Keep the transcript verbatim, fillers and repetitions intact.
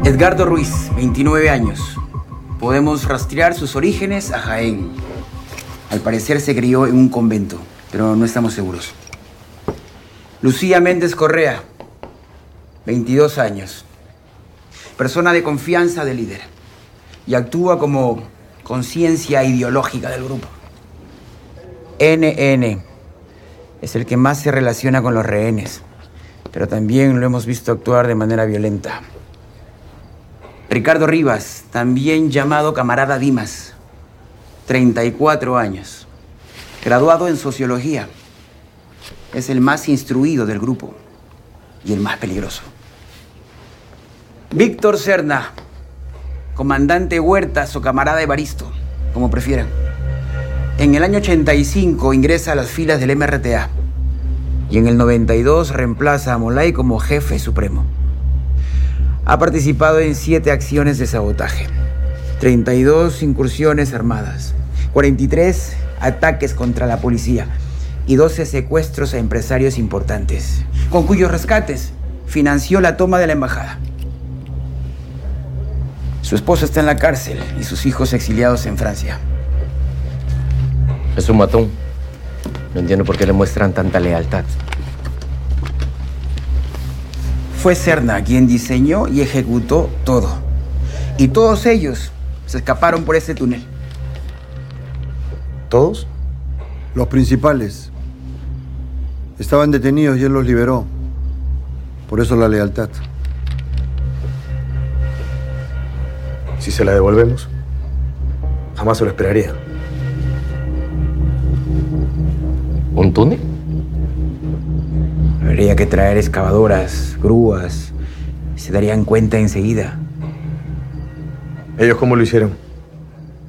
Edgardo Ruiz, veintinueve años. Podemos rastrear sus orígenes a Jaén. Al parecer se crió en un convento, pero no estamos seguros. Lucía Méndez Correa, veintidós años. Persona de confianza del líder. Y actúa como conciencia ideológica del grupo. N N es el que más se relaciona con los rehenes, pero también lo hemos visto actuar de manera violenta. Ricardo Rivas, también llamado Camarada Dimas, treinta y cuatro años, graduado en Sociología. Es el más instruido del grupo y el más peligroso. Víctor Serna, comandante Huertas o Camarada Evaristo, como prefieran. En el año ochenta y cinco ingresa a las filas del M R T A y en el noventa y dos reemplaza a Molay como jefe supremo. Ha participado en siete acciones de sabotaje, treinta y dos incursiones armadas, cuarenta y tres ataques contra la policía y doce secuestros a empresarios importantes, con cuyos rescates financió la toma de la embajada. Su esposa está en la cárcel y sus hijos exiliados en Francia. Es un matón. No entiendo por qué le muestran tanta lealtad. Fue Serna quien diseñó y ejecutó todo. Y todos ellos se escaparon por ese túnel. ¿Todos? Los principales. Estaban detenidos y él los liberó. Por eso la lealtad. Si se la devolvemos, jamás se lo esperaría. ¿Un túnel? Habría que traer excavadoras, grúas. Se darían cuenta enseguida. ¿Ellos cómo lo hicieron?